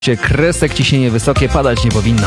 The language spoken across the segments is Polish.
Kresek, ciśnienie wysokie, padać nie powinno.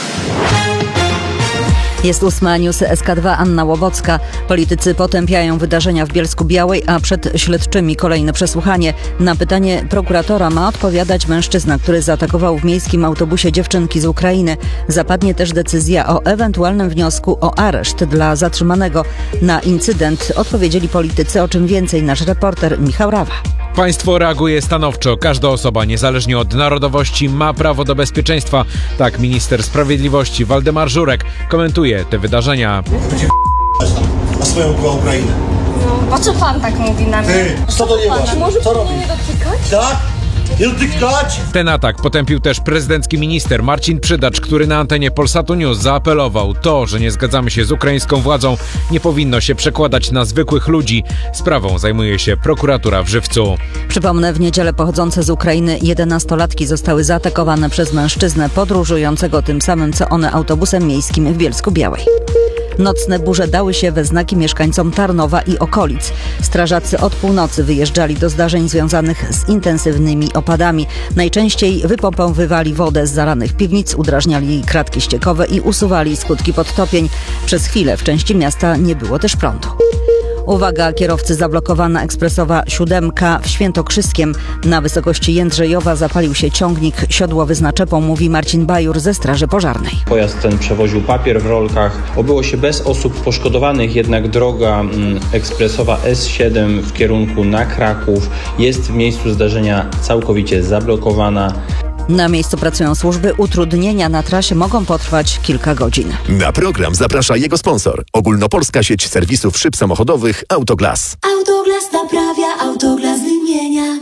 Jest 8 News SK2, Anna Łobocka. Politycy potępiają wydarzenia w Bielsku-Białej, a przed śledczymi kolejne przesłuchanie. Na pytanie prokuratora ma odpowiadać mężczyzna, który zaatakował w miejskim autobusie dziewczynki z Ukrainy. Zapadnie też decyzja o ewentualnym wniosku o areszt dla zatrzymanego. Na incydent odpowiedzieli politycy, o czym więcej nasz reporter Michał Rawa. Państwo reaguje stanowczo. Każda osoba, niezależnie od narodowości, ma prawo do bezpieczeństwa. Tak minister sprawiedliwości Waldemar Żurek komentuje te wydarzenia. Na swoją była Ukrainę. No, po co pan tak mówi na mnie? Ty, co to nie masz? Może Co pan robisz? nie dotykać? Tak? Nie dotykać? Ten atak potępił też prezydencki minister Marcin Przydacz, który na antenie Polsatu News zaapelował: to, że nie zgadzamy się z ukraińską władzą, nie powinno się przekładać na zwykłych ludzi. Sprawą zajmuje się prokuratura w Żywcu. Przypomnę, w niedzielę pochodzące z Ukrainy 11-latki zostały zaatakowane przez mężczyznę podróżującego tym samym co one autobusem miejskim w Bielsku-Białej. Nocne burze dały się we znaki mieszkańcom Tarnowa i okolic. Strażacy od północy wyjeżdżali do zdarzeń związanych z intensywnymi opadami. Najczęściej wypompowywali wodę z zalanych piwnic, udrażniali kratki ściekowe i usuwali skutki podtopień. Przez chwilę w części miasta nie było też prądu. Uwaga, kierowcy, zablokowana ekspresowa 7 w Świętokrzyskiem. Na wysokości Jędrzejowa zapalił się ciągnik siodłowy z naczepą, mówi Marcin Bajur ze Straży Pożarnej. Pojazd ten przewoził papier w rolkach. Obyło się bez osób poszkodowanych, jednak droga ekspresowa S7 w kierunku na Kraków jest w miejscu zdarzenia całkowicie zablokowana. Na miejscu pracują służby. Utrudnienia na trasie mogą potrwać kilka godzin. Na program zaprasza jego sponsor. Ogólnopolska sieć serwisów szyb samochodowych Autoglas. Autoglas naprawia, Autoglas wymienia.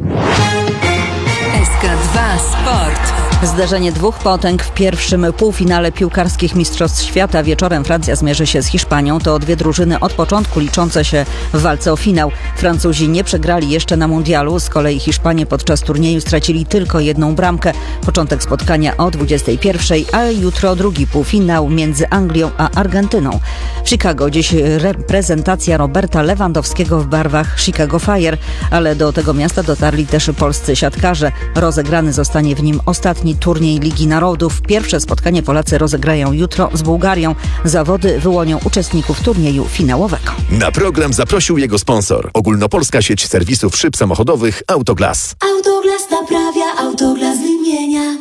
SK2 Sport. Zderzenie dwóch potęg w pierwszym półfinale piłkarskich Mistrzostw Świata. Wieczorem Francja zmierzy się z Hiszpanią. To dwie drużyny od początku liczące się w walce o finał. Francuzi nie przegrali jeszcze na mundialu. Z kolei Hiszpanie podczas turnieju stracili tylko jedną bramkę. Początek spotkania o 21:00, a jutro drugi półfinał między Anglią a Argentyną. W Chicago dziś reprezentacja Roberta Lewandowskiego w barwach Chicago Fire, ale do tego miasta dotarli też polscy siatkarze. Rozegrany zostanie w nim ostatni turniej Ligi Narodów. Pierwsze spotkanie Polacy rozegrają jutro z Bułgarią. Zawody wyłonią uczestników turnieju finałowego. Na program zaprosił jego sponsor. Ogólnopolska sieć serwisów szyb samochodowych Autoglas. Autoglas naprawia, Autoglas wymienia.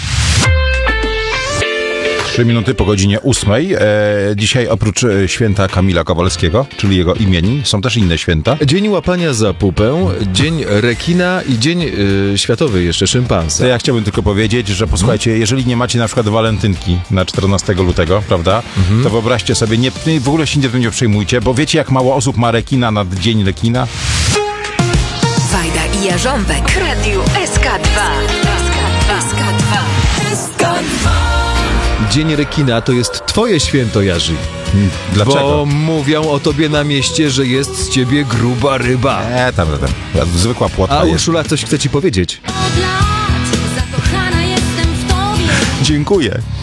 3 minuty po godzinie 8. Dzisiaj oprócz święta Kamila Kowalskiego, czyli jego imienin, są też inne święta. Dzień łapania za pupę, dzień rekina i dzień światowy jeszcze szympansa. To ja chciałbym tylko powiedzieć, że posłuchajcie, jeżeli nie macie na przykład walentynki na 14 lutego, prawda, to wyobraźcie sobie, w ogóle się tym nie przejmujcie, bo wiecie jak mało osób ma rekina na dzień rekina? Wajda i Jarząbek. Radio SK2. SK2. Dzień rekina to jest twoje święto, Jarzy. Dlaczego? Bo mówią o tobie na mieście, że jest z ciebie gruba ryba. Tam. Zwykła płotka. A Urszula coś chce ci powiedzieć. Od lat zakochana jestem w tobie. Dziękuję.